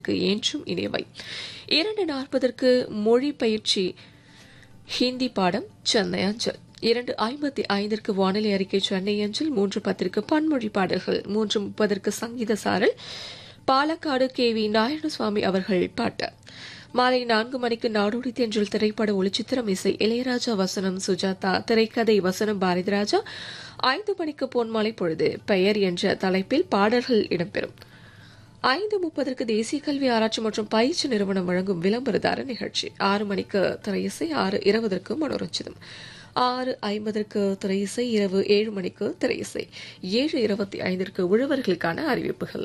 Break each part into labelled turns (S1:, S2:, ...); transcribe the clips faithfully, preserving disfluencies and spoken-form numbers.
S1: என்றும் இணையவை. இரண்டு நாற்பதற்கு மொழி பயிற்சி ஹிந்தி பாடம் சென்னை அஞ்சல். இரண்டு ஐம்பத்தி ஐந்திற்கு வானிலை அறிக்கை சென்னை அஞ்சல். மூன்று பத்திற்கு பன்மொழி பாடல்கள். மூன்று முப்பதற்கு சங்கீத சாரல் பாலக்காடு கே வி நாராயணசுவாமி அவர்கள் பாட்டு. மாலை நான்கு மணிக்கு நாடோடி தென்றல் திரைப்பட ஒளிச்சித்திரம் இசை இளையராஜா வசனம் சுஜாதா திரைக்கதை வசனம் பாரதிராஜா. ஐந்து மணிக்கு பொன்மாலை பொழுது பெயர் என்ற தலைப்பில் பாடல்கள் இடம்பெறும். ஐந்து முப்பதற்கு தேசிய கல்வி ஆராய்ச்சி மற்றும் பயிற்சி நிறுவனம் வழங்கும் விளம்பரதார நிகழ்ச்சி. ஆறு மணிக்கு திரையிசை. ஆறு இருபதற்கு மனோரஞ்சிதம். ஆறு ஐம்பதற்கு திரையிசை. இரவு ஏழு மணிக்கு திரையிசை. ஏழு இருபத்தி ஐந்திற்கு உழவர்களுக்கான அறிவிப்புகள்.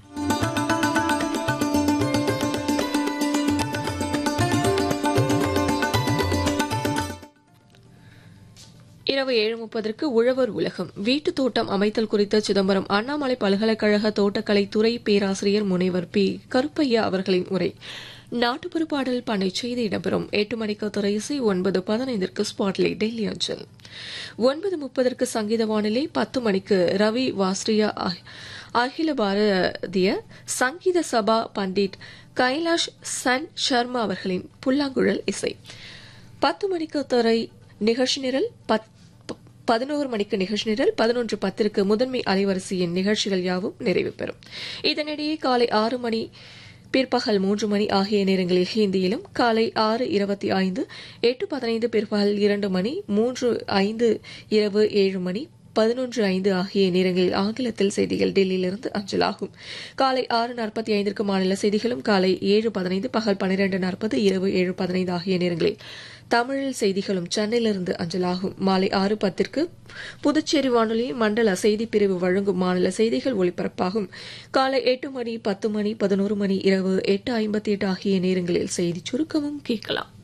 S1: இரவு ஏழு முப்பதற்கு உழவர் உலகம் வீட்டு தோட்டம் அமைத்தல் குறித்த சிதம்பரம் அண்ணாமலை பல்கலைக்கழக தோட்டக்கலை துறை பேராசிரியர் முனைவர் பி கருப்பையா அவர்களின் உரை. நாட்டுப்புற பாடல் பண்ணை செய்தி இடம்பெறும். எட்டு மணிக்கு திரையிசை. ஒன்பது பதினைந்திற்கு ஸ்பாட்லைட் டெல்லி அஞ்சல். ஒன்பது முப்பதற்கு சங்கீத வானிலை. பத்து மணிக்கு ரவி வாஸ்ரியா அகில பாரதிய சங்கீத சபா பண்டிட் கைலாஷ் சன் சர்மா அவர்களின் புல்லாங்குழல் இசை. பத்து மணிக்கு திரை நிகழ்ச்சி நிரல். பதினோரு மணிக்கு நிகழ்ச்சி நிரல். பதினொன்று பத்திற்கு முதன்மை அலைவரிசையின் நிகழ்ச்சிகள் யாவும் நிறைவு பெறும். இதனிடையே காலை ஆறு மணி பிற்பகல் மூன்று மணி ஆகிய நேரங்களில் ஹிந்தியிலும், காலை ஆறு இருபத்தி ஐந்து எட்டு பதினைந்து பிற்பகல் இரண்டு மணி மூன்று ஐந்து இரவு ஏழு மணி பதினொன்று ஐந்து ஆகிய நேரங்களில் ஆங்கிலத்தில் செய்திகள் டெல்லியிலிருந்து அஞ்சலாகும். காலை ஆறு நாற்பத்தி ஐந்திற்கு மாநில செய்திகளும், காலை ஏழு பதினைந்து பகல் பன்னிரண்டு நாற்பது இரவு ஏழு பதினைந்து ஆகிய நேரங்களில் தமிழில் செய்திகளும் சென்னையிலிருந்து அஞ்சலாகும். மாலை ஆறு பத்திற்கு புதுச்சேரி வானொலி மண்டல செய்திப்பிரிவு வழங்கும் மாநில செய்திகள் ஒலிபரப்பாகும். காலை எட்டு மணி பத்து மணி பதினோரு மணி இரவு எட்டு ஐம்பத்தி எட்டு ஆகிய நேரங்களில் செய்தி சுருக்கமும் கேட்கலாம்.